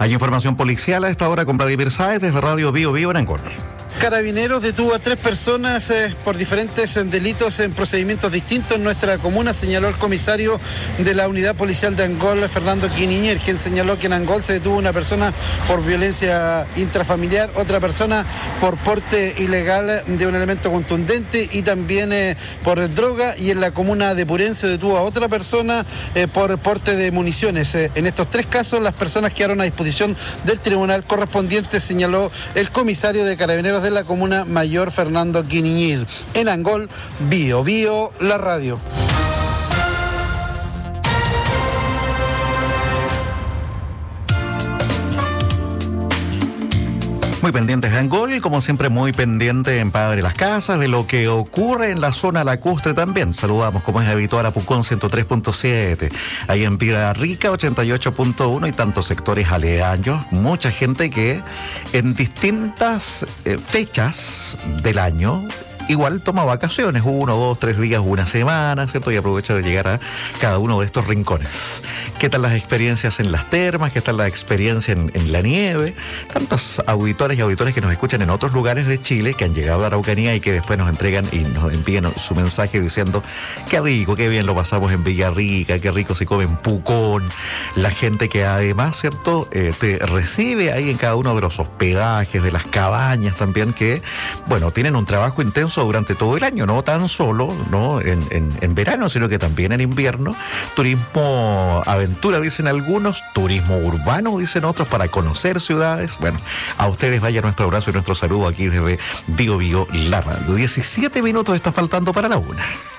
Hay información policial a esta hora con Vladimir Sáez desde Radio Bio Bio en Angol. Carabineros detuvo a 3 personas por diferentes delitos en procedimientos distintos en nuestra comuna, señaló el comisario de la unidad policial de Angol, Fernando Quiniñer, quien señaló que en Angol se detuvo una persona por violencia intrafamiliar, otra persona por porte ilegal de un elemento contundente y también por droga, y en la comuna de Purén se detuvo a otra persona por porte de municiones. En estos 3 casos las personas quedaron a disposición del tribunal correspondiente, señaló el comisario de Carabineros de la Comuna Mayor, Fernando Quiniñir. En Angol, Bio Bio, la radio. Muy pendientes de Angol, como siempre muy pendiente en Padre Las Casas, de lo que ocurre en la zona lacustre también. Saludamos, como es habitual, a Pucón 103.7, ahí en Piedra Rica 88.1 y tantos sectores aledaños. Mucha gente que en distintas fechas del año igual toma vacaciones, 1, 2, 3 días, una semana, ¿cierto? Y aprovecha de llegar a cada uno de estos rincones. ¿Qué tal las experiencias en las termas? ¿Qué tal la experiencia en la nieve? Tantos auditores y auditores que nos escuchan en otros lugares de Chile, que han llegado a la Araucanía y que después nos entregan y nos envían su mensaje diciendo qué rico, qué bien lo pasamos en Villarrica, qué rico se come en Pucón. La gente que además, ¿cierto? Te recibe ahí en cada uno de los hospedajes, de las cabañas también, que, bueno, tienen un trabajo intenso durante todo el año, no tan solo, ¿no? en verano, sino que también en invierno. Turismo aventura, dicen algunos, turismo urbano, dicen otros, para conocer ciudades. Bueno, a ustedes vaya nuestro abrazo y nuestro saludo aquí desde Bio Bio, la radio. 17 minutos está faltando para la 1.